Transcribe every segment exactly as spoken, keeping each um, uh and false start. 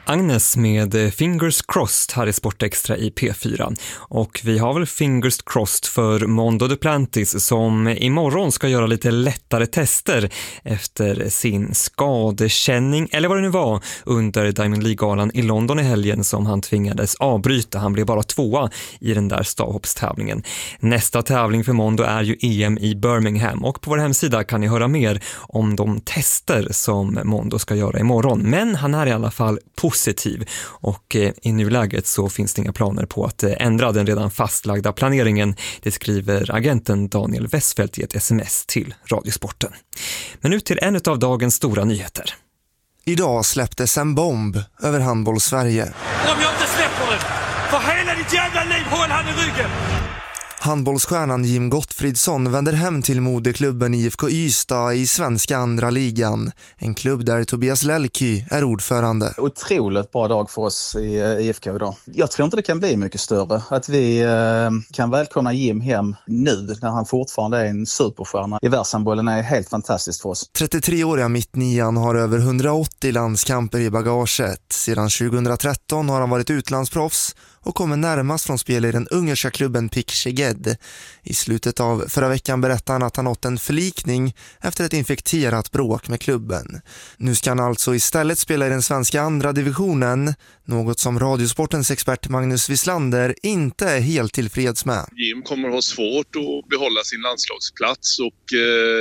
Agnes med Fingers Crossed här i Sportextra i P fyra. Och vi har väl Fingers Crossed för Mondo Duplantis som imorgon ska göra lite lättare tester efter sin skadekänning, eller vad det nu var, under Diamond League-galan i London i helgen som han tvingades avbryta. Han blev bara tvåa i den där stavhoppstävlingen. Nästa tävling för Mondo är ju E M i Birmingham och på vår hemsida kan ni höra mer om de tester som Mondo ska göra imorgon. Men han är i alla fall positiv och i nuläget så finns det inga planer på att ändra den redan fastlagda planeringen. Det skriver agenten Daniel Westfeldt i ett sms till Radiosporten. Men nu till en av dagens stora nyheter. Idag släpptes en bomb över handboll Sverige. Om jag inte släpper den, för hela ditt jävla liv håll han i ryggen! Handbollsstjärnan Jim Gottfridsson vänder hem till moderklubben I F K Ystad i svenska andra ligan. En klubb där Tobias Lelky är ordförande. Otroligt bra dag för oss i I F K idag. Jag tror inte det kan bli mycket större. Att vi eh, kan välkomna Jim hem nu när han fortfarande är en superstjärna i världshandbollen är helt fantastiskt för oss. trettiotre-åriga mittnian har över hundraåttio landskamper i bagaget. Sedan tjugohundratretton har han varit utlandsproffs och kommer närmast från spel i den ungerska klubben P I K Szeged. I slutet av förra veckan berättade han att han nått en förlikning efter ett infekterat bråk med klubben. Nu ska han alltså istället spela i den svenska andra divisionen, något som Radiosportens expert Magnus Wislander inte är helt tillfreds med. Jim kommer ha svårt att behålla sin landslagsplats och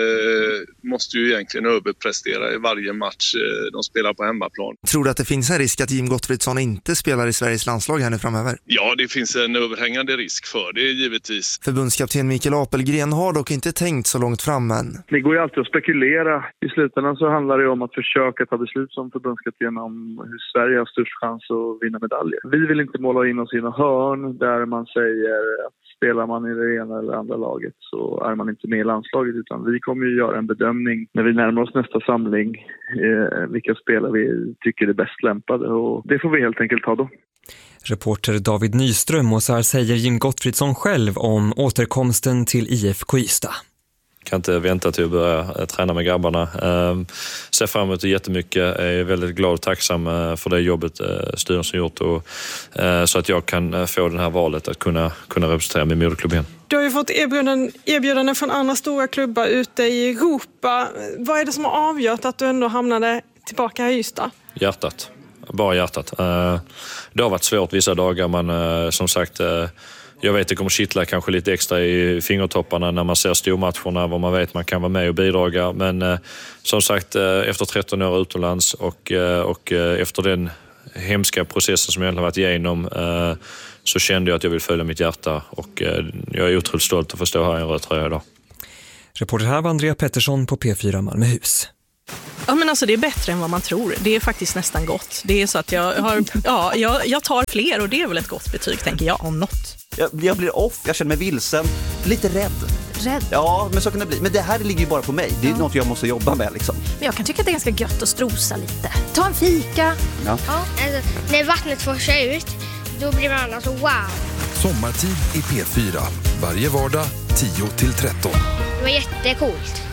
eh, måste ju egentligen överprestera i varje match eh, de spelar på hemmaplan. Tror du att det finns en risk att Jim Gottfridsson inte spelar i Sveriges landslag här nu framöver? Ja, det finns en överhängande risk för det givetvis. Förbundskapten Mikael Apelgren har dock inte tänkt så långt fram än. Det går ju alltid att spekulera. I slutändan så handlar det om att försöka ta beslut som förbundskapten om hur Sverige har störst chans att vinna medaljer. Vi vill inte måla in oss i en hörn där man säger att spelar man i det ena eller andra laget så är man inte med i landslaget, utan vi kommer ju göra en bedömning när vi närmar oss nästa samling eh, vilka spelare vi tycker är bäst lämpade, och det får vi helt enkelt ta då. Reporter David Nyström, och så här säger Jim Gottfridsson själv om återkomsten till I F K Ystad. Kan inte vänta till att börja träna med grabbarna. Eh, ser fram emot det jättemycket. Är väldigt glad och tacksam för det jobbet eh, styrelsen gjort och, eh, så att jag kan få det här valet att kunna, kunna representera min moderklubb igen. Du har ju fått erbjudanden, erbjudanden från andra stora klubbar ute i Europa. Vad är det som har avgjort att du ändå hamnade tillbaka i Ystad? Hjärtat. Bara hjärtat. Eh, det har varit svårt vissa dagar, men eh, som sagt... Eh, Jag vet att det kommer kittla kanske lite extra i fingertopparna när man ser stormatcherna, vad man vet man kan vara med och bidraga. Men eh, som sagt, eh, efter tretton år utomlands och, eh, och eh, efter den hemska processen som jag har varit igenom eh, så kände jag att jag vill följa mitt hjärta. Och eh, jag är otroligt stolt att få stå här i en röd tröja idag. Reporter här var Andrea Pettersson på P fyra Malmöhus. Ja, men alltså det är bättre än vad man tror. Det är faktiskt nästan gott. Det är så att jag har, ja, jag, jag tar fler och det är väl ett gott betyg, tänker jag, om något. Jag, jag blir off, jag känner mig vilsen, lite rädd. Rädd? Ja, men så kan det bli. Men det här ligger ju bara på mig. Det är ja. något jag måste jobba med liksom. Men jag kan tycka att det är ganska gött att strosa lite. Ta en fika. Ja. Ja. Alltså, när vattnet forsar ut, då blir man alltså wow. Sommartid i P fyra. Varje vardag tio till tretton. Det var jättecoolt.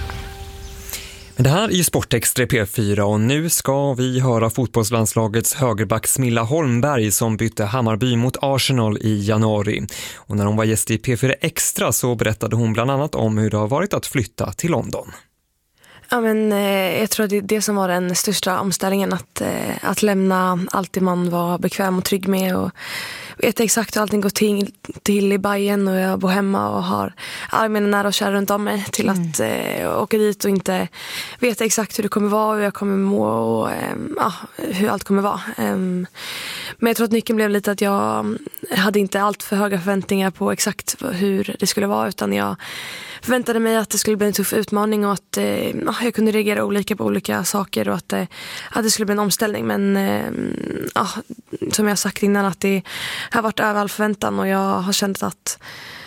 Men det här är ju Sportextra P fyra och nu ska vi höra fotbollslandslagets högerback Smilla Holmberg som bytte Hammarby mot Arsenal i januari. Och när hon var gäst i P fyra Extra så berättade hon bland annat om hur det har varit att flytta till London. Ja, men, eh, jag tror att det är det som var den största omställningen, att, eh, att lämna allt det man var bekväm och trygg med och vet exakt hur allting går till, till i Bayern, och jag bor hemma och har alla mina nära och kära runt om mig, till mm. att eh, åka dit och inte veta exakt hur det kommer vara, hur jag kommer må och eh, ja, hur allt kommer vara. Eh, men jag tror att nyckeln blev lite att jag hade inte allt för höga förväntningar på exakt hur det skulle vara, utan jag förväntade mig att det skulle bli en tuff utmaning och att eh, jag kunde reagera olika på olika saker och att, eh, att det skulle bli en omställning. Men eh, ja, som jag sagt innan, att det har varit över all förväntan och jag har känt att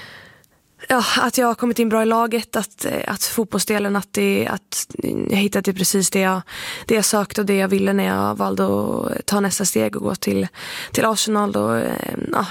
ja, att jag har kommit in bra i laget, att, att fotbollsdelen, att, det, att jag hittade precis det jag, det jag sökte och det jag ville när jag valde att ta nästa steg och gå till, till Arsenal. Då, ja,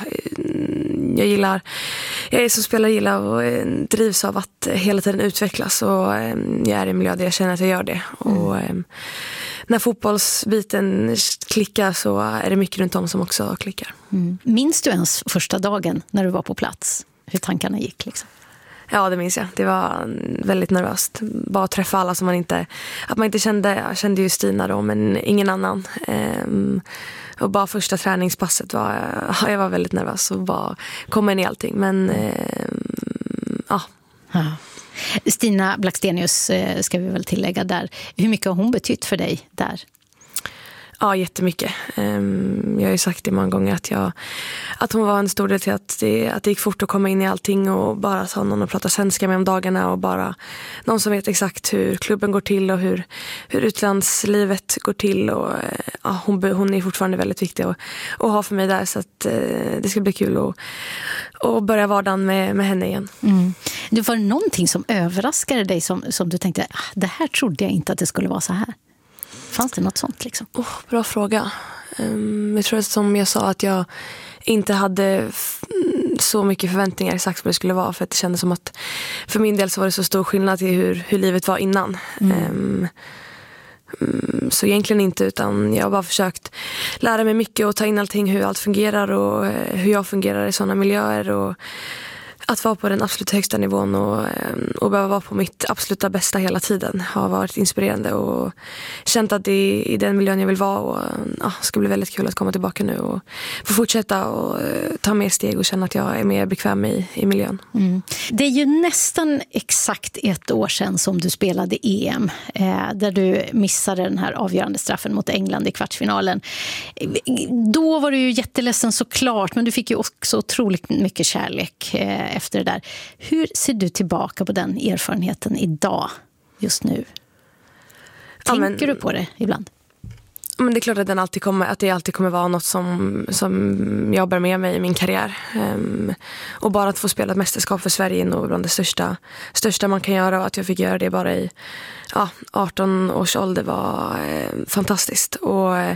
jag gillar, jag är som spelare gillar och drivs av att hela tiden utvecklas, och jag är i en miljö där jag känner att jag gör det. Mm. Och när fotbollsbiten klickar så är det mycket runt om som också klickar. Mm. Minns du ens första dagen när du var på plats? Hur tankarna gick liksom? Ja, det minns jag. Det var väldigt nervöst. Bara att träffa alla som man inte... Att man inte kände... Jag kände ju Stina då, men ingen annan. Ehm, och bara första träningspasset var... Jag var väldigt nervös och bara komma in i allting. Men... Ehm, ja. ja. Stina Blackstenius ska vi väl tillägga där. Hur mycket har hon betytt för dig där? Ja, jättemycket. Jag har ju sagt det många gånger att, jag, att hon var en stor del till att det, att det gick fort att komma in i allting och bara ha någon att prata svenska med om dagarna och bara någon som vet exakt hur klubben går till och hur, hur utlandslivet går till. Och, ja, hon, hon är fortfarande väldigt viktig att, att ha för mig där, så att det ska bli kul att, att börja vardagen med, med henne igen. Mm. Det var någonting som överraskade dig som, som du tänkte, ah, det här trodde jag inte att det skulle vara så här. Fanns det något sånt liksom? Oh, bra fråga. Um, jag tror att som jag sa att jag inte hade f- så mycket förväntningar exakt vad det skulle vara, för att det kändes som att för min del så var det så stor skillnad till hur, hur livet var innan. Mm. Um, um, så egentligen inte, utan jag har bara försökt lära mig mycket och ta in allting, hur allt fungerar och uh, hur jag fungerar i sådana miljöer, och att vara på den absolut högsta nivån och, och behöva vara på mitt absoluta bästa hela tiden har varit inspirerande och känt att det är i den miljön jag vill vara, och ja, det ska bli väldigt kul att komma tillbaka nu och få fortsätta och ta mer steg och känna att jag är mer bekväm i, i miljön. Mm. Det är ju nästan exakt ett år sedan som du spelade E M eh, där du missade den här avgörande straffen mot England i kvartsfinalen. Då var du ju jätteledsen såklart, men du fick ju också otroligt mycket kärlek eh, efter det där. Hur ser du tillbaka på den erfarenheten idag, just nu? Tänker ja, men, du på det ibland? Men det är klart att, den alltid kommer, att det alltid kommer vara något som, som jag bär med mig i min karriär. Um, och bara att få spela ett mästerskap för Sverige är nog bland det största, största man kan göra, och att jag fick göra det bara i ja, arton års ålder var eh, fantastiskt. Och eh,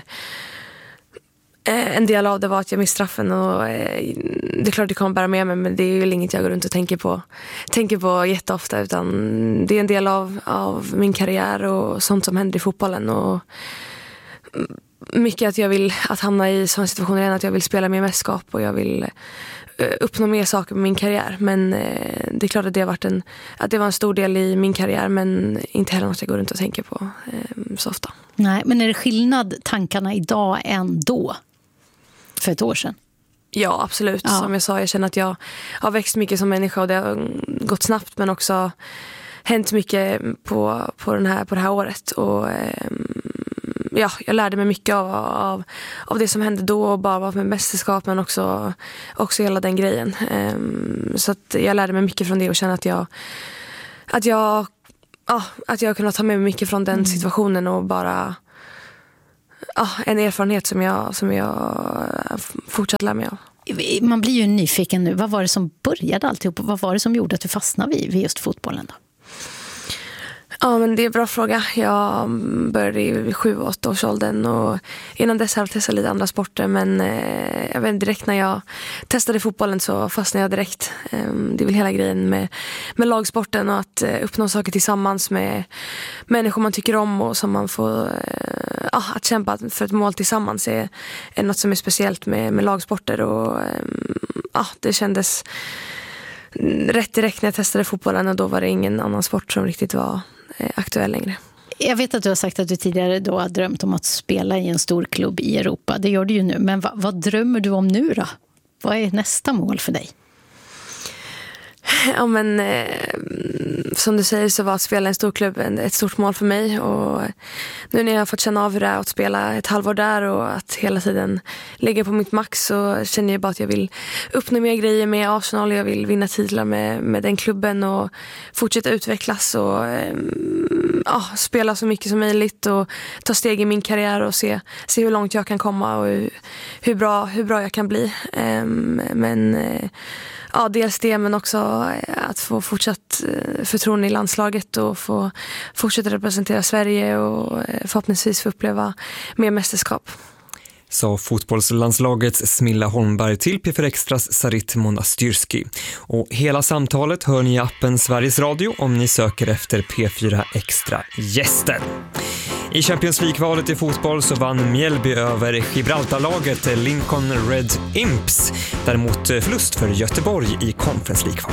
en del av det var att jag missade straffen, och eh, det är klart det kommer bära med mig, men det är ju inget jag går runt och tänker på, tänker på jätteofta, utan det är en del av, av min karriär och sånt som händer i fotbollen, och mycket att jag vill att hamna i sådana situationer igen, att jag vill spela mer mästerskap och jag vill uppnå mer saker med min karriär. Men eh, det är klart att det har varit en, att det var en stor del i min karriär, men inte heller något jag går runt och tänker på eh, så ofta. Nej, men är det skillnad tankarna idag än då? För ett år sedan? Ja, absolut. Ja. Som jag sa, jag känner att jag har växt mycket som människa, och det har gått snabbt, men också hänt mycket på, på, den här, på det här året. Och eh, ja, jag lärde mig mycket av, av, av det som hände då, och bara med mästerskap, men också, också hela den grejen. Eh, så att jag lärde mig mycket från det och känner att jag att jag, ja, att jag kunnat ta med mig mycket från den mm. situationen, och bara ja, en erfarenhet som jag, som jag fortsatt lär mig av. Man blir ju nyfiken nu. Vad var det som började alltihop? Vad var det som gjorde att du fastnade vid, vid just fotbollen då? Ja, men det är en bra fråga. Jag började i sju åtta års åldern, och innan dess har jag testat lite andra sporter, men eh, jag vet, direkt när jag testade fotbollen så fastnade jag direkt. Eh, det är väl hela grejen med, med lagsporten, och att eh, uppnå saker tillsammans med människor man tycker om, och som man får eh, ja, att kämpa för ett mål tillsammans är, är något som är speciellt med, med lagsporter, och eh, ja, det kändes rätt direkt när jag testade fotbollen, och då var det ingen annan sport som riktigt var aktuell längre. Jag vet att du har sagt att du tidigare då har drömt om att spela i en stor klubb i Europa. Det gör du ju nu. Men vad, vad drömmer du om nu då? Vad är nästa mål för dig? Ja, men eh, som du säger så var att spela i en stor klubb ett stort mål för mig, och nu när jag har fått känna av hur det är att spela ett halvår där och att hela tiden ligga på mitt max, så känner jag bara att jag vill uppnå mer grejer med Arsenal. Jag vill vinna titlar med, med den klubben och fortsätta utvecklas och eh, ja, spela så mycket som möjligt och ta steg i min karriär och se, se hur långt jag kan komma och hur, hur, bra, hur bra jag kan bli. Eh, men eh, ja, dels det, men också att få fortsatt förtroende i landslaget och få fortsätta representera Sverige och förhoppningsvis få uppleva mer mästerskap. Sa fotbollslandslagets Smilla Holmberg till P fyra Extras Sarit Monastyrski. Och hela samtalet hör ni i appen Sveriges Radio om ni söker efter P fyra Extra gäster. I Champions League-valet i fotboll så vann Mjällby över Gibraltarlaget Lincoln Red Imps. Däremot förlust för Göteborg i Conference League-val.